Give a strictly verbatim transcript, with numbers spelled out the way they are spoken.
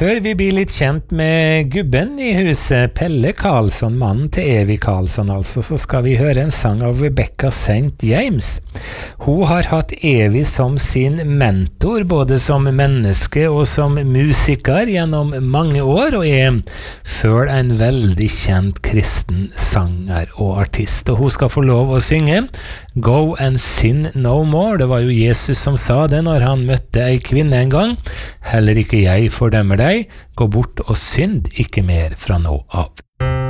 Før vi blir litt kjent med gubben i huset, Pelle Karlsson, mannen til Evy Karlsson altså, så skal vi høre en sang av Rebecca Saint James. Hun har hatt Evy som sin mentor, både som menneske og som musiker gjennom mange år, og er selv en veldig kjent kristen sanger og artist. Og hun skal få lov å synge Go and Sin No More. Det var jo Jesus som sa det når han møtte ei kvinne en gang. Heller ikke jeg fordømmer deg, gå bort og synd ikke mer fra nå av.